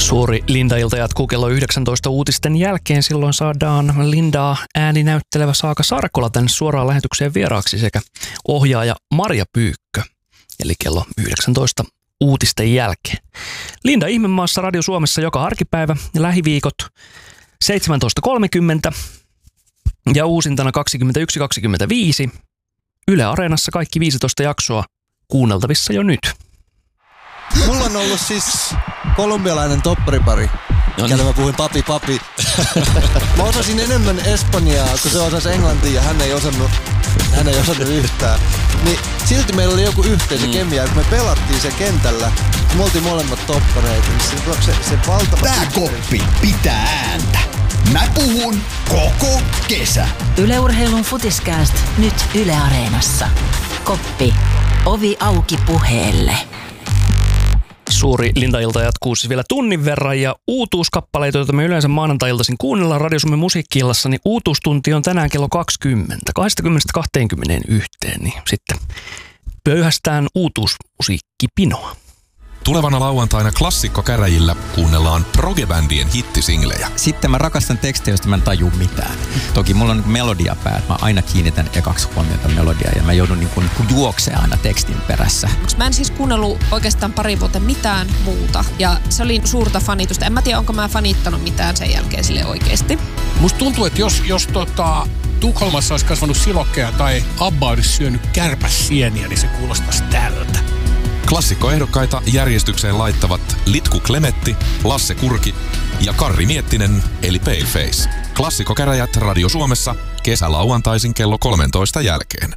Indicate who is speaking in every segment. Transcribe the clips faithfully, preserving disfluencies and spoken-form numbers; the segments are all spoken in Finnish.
Speaker 1: Suuri Linda-ilta jatkuu kello yhdeksäntoista uutisten jälkeen. Silloin saadaan Lindaa ääninäyttelevä Saaka Sarkola tänne suoraan lähetykseen vieraaksi sekä ohjaaja Marja Pyykkö. Eli kello yhdeksäntoista uutisten jälkeen. Linda Ihmemaassa Radio Suomessa joka arkipäivä lähiviikot seitsemäntoista kolmekymmentä ja uusintana kaksikymmentäyksi kaksikymmentäviisi. Yle Areenassa kaikki viisitoista jaksoa kuunneltavissa jo nyt.
Speaker 2: Mulla on ollut siis kolumbialainen topparipari, kelle mä puhuin papi papi. Mä osasin enemmän espanjaa, kun se osasi englantia ja hän ei osannut, hän ei osannut yhtään. Niin silti meillä oli joku yhteisö mm. kemia, kun me pelattiin se kentällä, kun me oltiin molemmat toppareita, niin se, se, se valtava...
Speaker 3: Tää koppi pitää ääntä. Mä puhun koko kesä.
Speaker 4: Yle Urheilun Futiskääst nyt Yle Areenassa. Koppi. Ovi auki puheelle.
Speaker 1: Suuri Linda-ilta jatkuu siis vielä tunnin verran ja uutuuskappaleita, joita me yleensä maanantai-iltaisin kuunnellaan Radio Suomen musiikki-illassa, niin uutuustunti on tänään kello kaksikymmentä, kaksikymmentä kaksikymmentäyksi, niin sitten pöyhästään uutuusmusiikkipinoa.
Speaker 5: Tulevana lauantaina klassikkokäräjillä kuunnellaan progebändien hittisinglejä.
Speaker 6: Sitten mä rakastan tekstejä, joista mä en taju mitään. Toki mulla on melodia pää, mä aina kiinnitän ekaksi huomiota melodiaa ja mä joudun niin kuin juoksemaan aina tekstin perässä.
Speaker 7: Mä en siis kuunnellut oikeastaan pari vuotta mitään muuta ja se oli suurta fanitusta. En mä tiedä, onko mä fanittanut mitään sen jälkeen sille oikeasti.
Speaker 8: Musta tuntuu, että jos, jos tota, Tukholmassa olisi kasvanut silokkeja tai Abba olisi syönyt kärpäsieniä, niin se kuulostaisi tältä.
Speaker 5: Klassikkoehdokkaita järjestykseen laittavat Litku Klemetti, Lasse Kurki ja Karri Miettinen eli Paleface. Klassikkokäräjät Radio Suomessa kesälauantaisin kello kolmentoista jälkeen.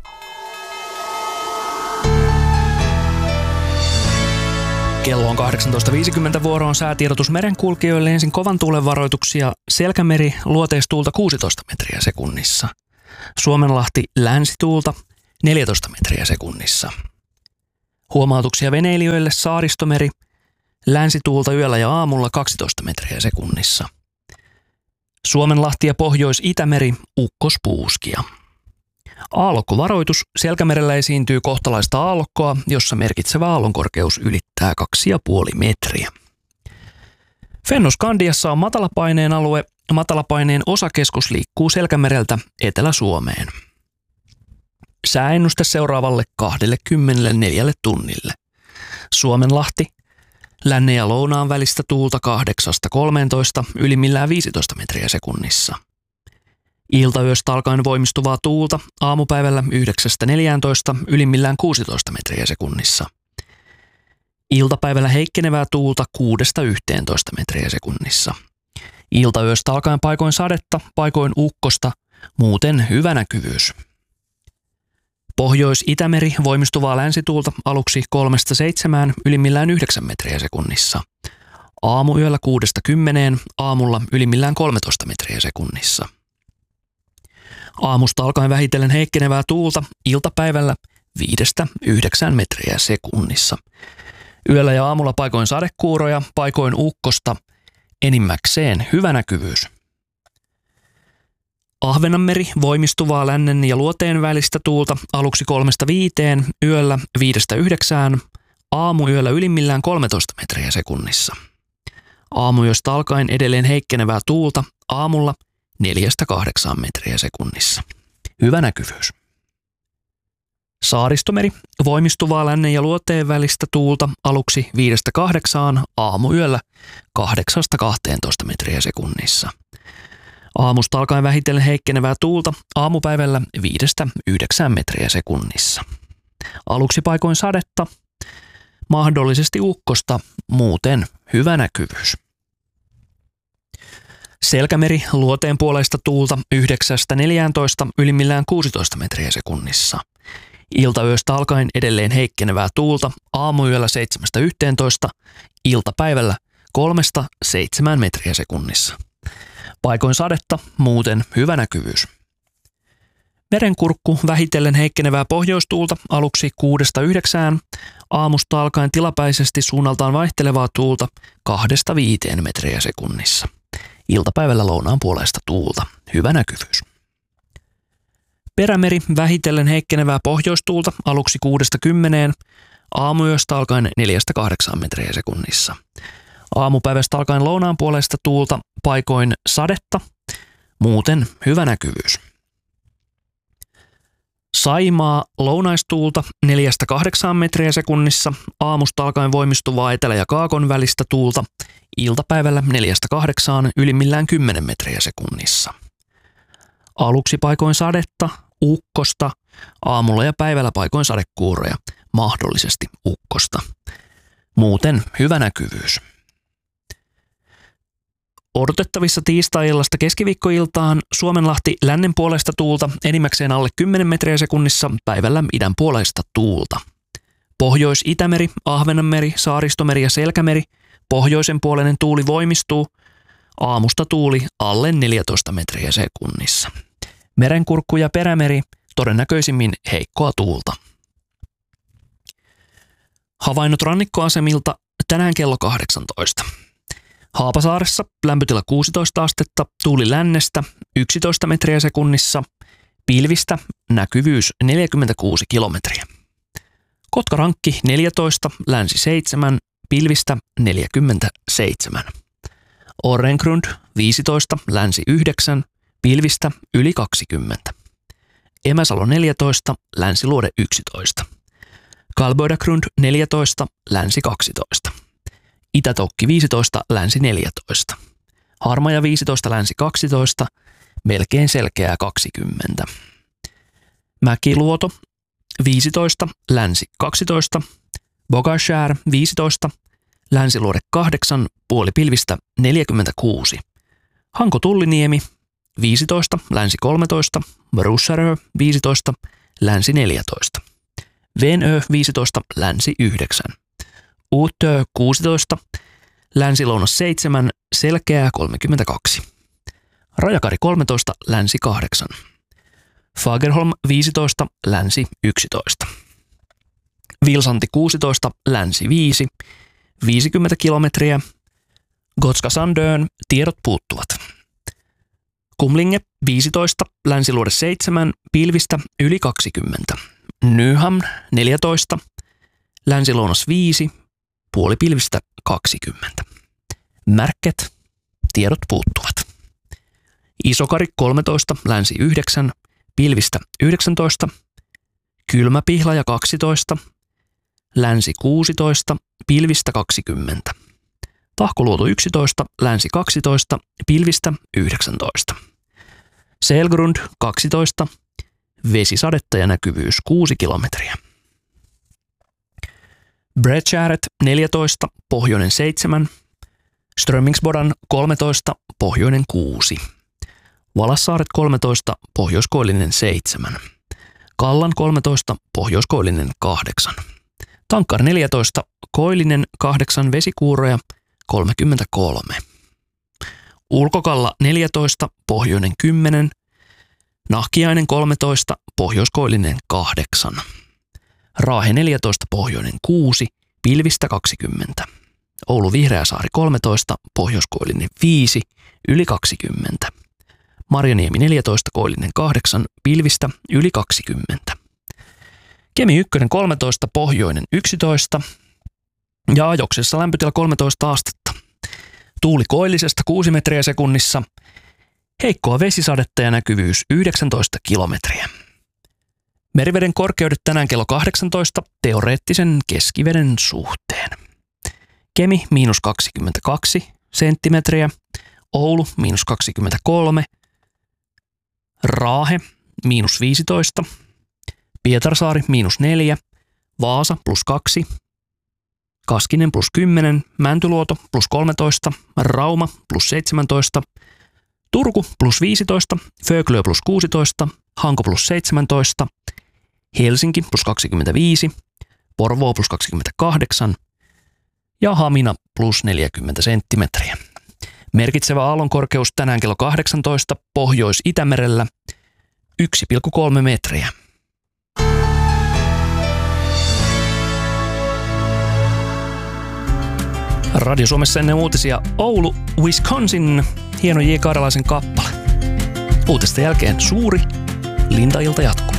Speaker 1: Kello on kahdeksantoista viisikymmentä, vuoroon säätiedotus merenkulkijoille. Ensin kovan tuulen varoituksia. Selkämeri luoteistuulta kuusitoista metriä sekunnissa. Suomenlahti länsituulta neljätoista metriä sekunnissa. Huomautuksia veneilijöille. Saaristomeri länsituulta yöllä ja aamulla kaksitoista metriä sekunnissa. Suomenlahti ja Pohjois-Itämeri ukkospuuskia. Aallokkovaroitus. Selkämerellä esiintyy kohtalaista aallokkoa, jossa merkitsevä aallonkorkeus ylittää kaksi pilkku viisi metriä. Fennoskandiassa on matalapaineen alue. Matalapaineen osakeskus liikkuu Selkämereltä Etelä-Suomeen. Sääennuste seuraavalle kaksikymmentäneljä tunnille. Suomenlahti, lännen ja lounaan välistä tuulta kahdeksasta kolmeentoista, ylimmillään viisitoista metriä sekunnissa. Iltayöstä alkaen voimistuvaa tuulta, aamupäivällä yhdeksästä neljääntoista, ylimmillään kuusitoista metriä sekunnissa. Iltapäivällä heikkenevää tuulta kuudesta yhteentoista metriä sekunnissa. Iltayöstä alkaen paikoin sadetta, paikoin ukkosta, muuten hyvä näkyvyys. Pohjois-Itämeri voimistuvaa länsituulta aluksi kolmesta seitsemään, ylimmillään yhdeksän metriä sekunnissa. Aamuyöllä kuudesta kymmeneen, aamulla ylimmillään kolmetoista metriä sekunnissa. Aamusta alkaen vähitellen heikkenevää tuulta, iltapäivällä viidestä yhdeksään metriä sekunnissa. Yöllä ja aamulla paikoin sadekuuroja, paikoin ukkosta, enimmäkseen hyvä näkyvyys. Ahvenanmeri voimistuvaa lännen ja luoteen välistä tuulta aluksi kolmesta viiteen, yöllä viidestä yhdeksään, aamuyöllä ylimmillään kolmetoista metriä sekunnissa. Aamuyöstä alkaen edelleen heikkenevää tuulta, aamulla neljästä kahdeksaan metriä sekunnissa. Hyvä näkyvyys. Saaristomeri voimistuvaa lännen ja luoteen välistä tuulta aluksi viidestä kahdeksaan, aamuyöllä kahdeksasta kahteentoista metriä sekunnissa. Aamusta alkaen vähitellen heikkenevää tuulta, aamupäivällä viidestä yhdeksään metriä sekunnissa. Aluksi paikoin sadetta, mahdollisesti ukkosta, muuten hyvä näkyvyys. Selkämeri luoteen puoleista tuulta yhdeksästä neljääntoista, ylimmillään kuusitoista metriä sekunnissa. Iltayöstä alkaen edelleen heikkenevää tuulta, aamuyöllä seitsemästä yhteentoista, iltapäivällä kolmesta seitsemään metriä sekunnissa. Paikoin sadetta, muuten hyvä näkyvyys. Merenkurkku vähitellen heikkenevää pohjoistuulta aluksi kuudesta yhdeksään, aamusta alkaen tilapäisesti suunnaltaan vaihtelevaa tuulta kahdesta viiteen metriä sekunnissa. Iltapäivällä lounaan puolesta tuulta, hyvä näkyvyys. Perämeri vähitellen heikkenevää pohjoistuulta aluksi kuudesta kymmeneen, aamuyöstä alkaen neljästä kahdeksaan metriä sekunnissa. Aamupäivästä alkaen lounaan puolesta tuulta, paikoin sadetta, muuten hyvä näkyvyys. Saimaa lounaistuulta neljästä kahdeksaan metriä sekunnissa, aamusta alkaen voimistuvaa etelä- ja kaakon välistä tuulta, iltapäivällä neljästä kahdeksaan ylimmillään kymmenen metriä sekunnissa. Aluksi paikoin sadetta, ukkosta, aamulla ja päivällä paikoin sadekuuroja, mahdollisesti ukkosta. Muuten hyvä näkyvyys. Odotettavissa tiistai-illasta keskiviikkoiltaan Suomenlahti lännen puolesta tuulta enimmäkseen alle kymmenen metriä sekunnissa, päivällä idän puolesta tuulta. Pohjois-Itämeri, Ahvenanmeri, Saaristomeri ja Selkämeri, pohjoisen puoleinen tuuli voimistuu, aamusta tuuli alle neljätoista metriä sekunnissa. Merenkurkku ja Perämeri, todennäköisimmin heikkoa tuulta. Havainnot rannikkoasemilta tänään kello kahdeksantoista. Haapasaaressa lämpötila kuusitoista astetta, tuuli lännestä yksitoista metriä sekunnissa, pilvistä näkyvyys neljäkymmentäkuusi kilometriä. Kotkarankki neljätoista, länsi seitsemän, pilvistä neljäkymmentäseitsemän. Orrengrund viisitoista, länsi yhdeksän, pilvistä yli kaksikymmentä. Emäsalo neljätoista, länsiluode yksitoista. Kalboidagrund neljätoista, länsi kaksitoista. Itätoukki viisitoista, länsi neljätoista. Harmaja viisitoista, länsi kaksitoista, melkein selkeää kaksikymmentä. Mäkiluoto viisitoista, länsi kaksitoista. Bogashär viisitoista, länsiluode kahdeksan, puoli pilvistä neljäkymmentäkuusi. Hanko Tulliniemi viisitoista, länsi kolmetoista. Brussarö viisitoista, länsi neljätoista. Venö viisitoista, länsi yhdeksän. Uutö kuusitoista, länsi-lounas seitsemän, selkeää kolmekymmentäkaksi. Rajakari kolmetoista, länsi kahdeksan. Fagerholm viisitoista, länsi yksitoista. Vilsanti kuusitoista, länsi viisi, viisikymmentä kilometriä. Gotska Sandön, tiedot puuttuvat. Kumlinge viisitoista, länsiluode seitsemän, pilvistä yli kaksikymmentä. Nyhamn neljätoista, länsilounas viisi, puoli pilvistä kaksikymmentä. Märket, tiedot puuttuvat. Isokari kolmetoista, länsi yhdeksän, pilvistä yhdeksäntoista. Kylmäpihlaja kaksitoista, länsi kuusitoista, pilvistä kaksikymmentä. Tahkoluoto yksitoista, länsi kaksitoista, pilvistä yhdeksäntoista. Selgrund kaksitoista, vesisadetta ja näkyvyys kuusi kilometriä. Bredskäret neljätoista, pohjoinen seitsemän. Strömingsbodan kolmetoista, pohjoinen kuusi. Valassaaret kolmetoista, pohjoiskoillinen seitsemän. Kallan kolmetoista, pohjoiskoillinen kahdeksan. Tankkar neljätoista, koillinen kahdeksan, vesikuuroja kolmekymmentäkolme. Ulkokalla neljätoista, pohjoinen kymmenen. Nahkiainen kolmetoista, pohjoiskoillinen kahdeksan. Raahe neljätoista, pohjoinen kuusi, pilvistä kaksikymmentä. Oulu Vihreäsaari kolmetoista, pohjoiskoillinen viisi, yli kaksikymmentä. Marjaniemi neljätoista, koillinen kahdeksan, pilvistä yli kaksikymmentä. Kemi yksi kolmetoista, pohjoinen yksitoista ja Ajoksessa lämpötila kolmetoista astetta. Tuuli koillisesta kuusi metriä sekunnissa, heikkoa vesisadetta ja näkyvyys yhdeksäntoista kilometriä. Meriveden korkeudet tänään kello kahdeksantoista teoreettisen keskiveden suhteen. Kemi miinus kaksikymmentäkaksi senttimetriä, Oulu miinus kaksikymmentäkolme, Raahe miinus viisitoista, Pietarsaari miinus neljä, Vaasa plus kaksi, Kaskinen plus kymmenen, Mäntyluoto plus kolmetoista, Rauma plus seitsemäntoista, Turku plus viisitoista, Föglö plus kuusitoista, Hanko plus seitsemäntoista, Helsinki plus kaksikymmentäviisi, Porvoo plus kaksikymmentäkahdeksan ja Hamina plus neljäkymmentä senttimetriä. Merkitsevä aallonkorkeus tänään kello kahdeksantoista Pohjois-Itämerellä yksi pilkku kolme metriä. Radio Suomessa ennen uutisia Oulu, Wisconsin, hieno J. Karjalaisen kappale. Uutisten jälkeen suuri Linda-ilta jatkuu.